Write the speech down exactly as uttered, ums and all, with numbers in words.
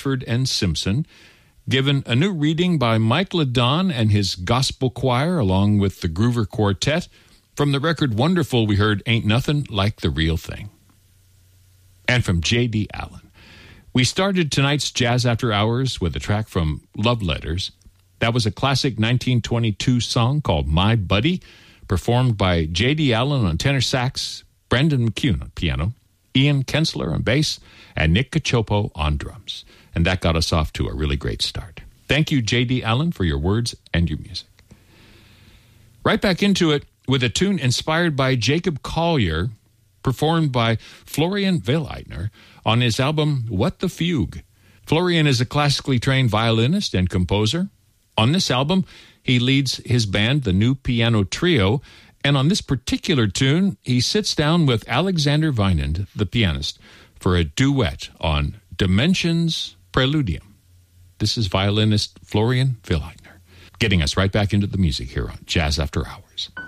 Lunsford and Simpson, given a new reading by Mike LeDon and his gospel choir along with the Groover Quartet. From the record Wonderful, we heard Ain't Nothing Like the Real Thing. And from J D. Allen, we started tonight's Jazz After Hours with a track from Love Letters. That was a classic nineteen twenty-two song called My Buddy, performed by J D. Allen on tenor sax, Brendan McCune on piano, Ian Kensler on bass, and Nick Cacioppo on drums. And that got us off to a really great start. Thank you, J D. Allen, for your words and your music. Right back into it with a tune inspired by Jacob Collier, performed by Florian Willeitner on his album What the Fugue. Florian is a classically trained violinist and composer. On this album, he leads his band, the New Piano Trio, and on this particular tune, he sits down with Alexander Weinand, the pianist, for a duet on Dimensions Preludium. This is violinist Florian Willeitner, getting us right back into the music here on Jazz After Hours.